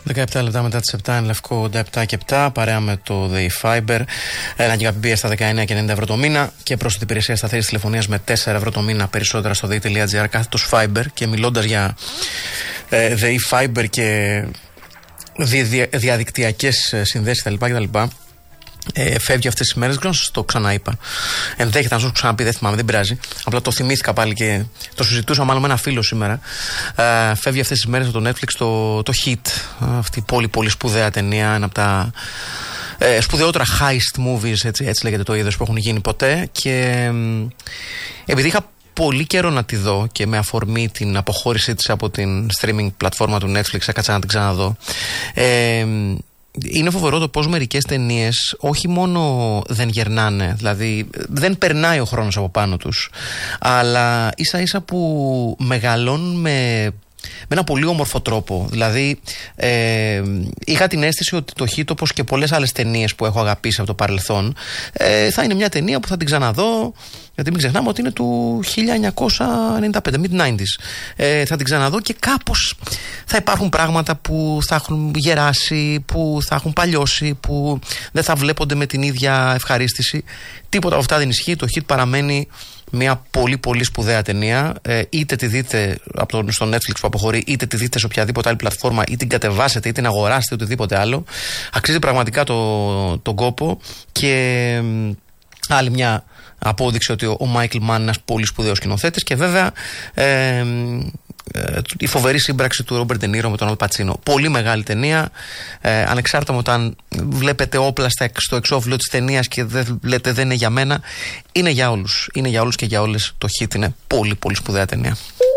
17 λεπτά μετά τις 7, εν Λευκό 87 και 7, παρέα με το The Fiber. 1 Gbps στα 19,90 € το μήνα και πρόσθετη υπηρεσία σταθερής τηλεφωνίας με 4 € το μήνα περισσότερα στο the.gr κάθετος Fiber. Και μιλώντας για The Fiber και διαδικτυακές συνδέσεις κτλ. Φεύγει αυτές τις μέρες, δεν ξέρω αν σας το ξαναείπα. Ενδέχεται να σας το ξαναπεί, δεν θυμάμαι, δεν πειράζει. Απλά το θυμήθηκα πάλι και το συζητούσα μάλλον με ένα φίλο σήμερα. Φεύγει αυτές τις μέρες από το Netflix το Hit. Αυτή η πολύ πολύ σπουδαία ταινία, ένα από τα σπουδαιότερα heist movies, έτσι λέγεται το είδος, που έχουν γίνει ποτέ. Και επειδή είχα πολύ καιρό να τη δω και με αφορμή την αποχώρησή της από την streaming πλατφόρμα του Netflix, έκατσα να την ξαναδώ. Είναι φοβερό το πως μερικές ταινίες όχι μόνο δεν γερνάνε, δηλαδή δεν περνάει ο χρόνος από πάνω τους, αλλά ίσα ίσα που μεγαλώνουν με ένα πολύ όμορφο τρόπο. Δηλαδή είχα την αίσθηση ότι το Hit, όπως και πολλές άλλες ταινίες που έχω αγαπήσει από το παρελθόν, θα είναι μια ταινία που θα την ξαναδώ, γιατί μην ξεχνάμε ότι είναι του 1995, mid-90s. Θα την ξαναδώ και κάπως θα υπάρχουν πράγματα που θα έχουν γεράσει, που θα έχουν παλιώσει, που δεν θα βλέπονται με την ίδια ευχαρίστηση. Τίποτα από αυτά δεν ισχύει. Το Hit παραμένει μια πολύ πολύ σπουδαία ταινία. Είτε τη δείτε στο Netflix που αποχωρεί, είτε τη δείτε σε οποιαδήποτε άλλη πλατφόρμα, είτε την κατεβάσετε, είτε την αγοράσετε, οτιδήποτε άλλο. Αξίζει πραγματικά τον κόπο. Και άλλη μια απόδειξη ότι ο Μάικλ Μαν είναι ένας πολύ σπουδαίος σκηνοθέτης. Και βέβαια η φοβερή σύμπραξη του Ρόμπερτ Ντε Νίρο με τον Αλ Πατσίνο. Πολύ μεγάλη ταινία. Ανεξάρτητα με όταν βλέπετε όπλα στο εξώφυλλο της ταινίας και δεν λέτε δεν είναι για μένα, είναι για όλους. Είναι για όλους και για όλες. Το Hit είναι πολύ πολύ σπουδαία ταινία.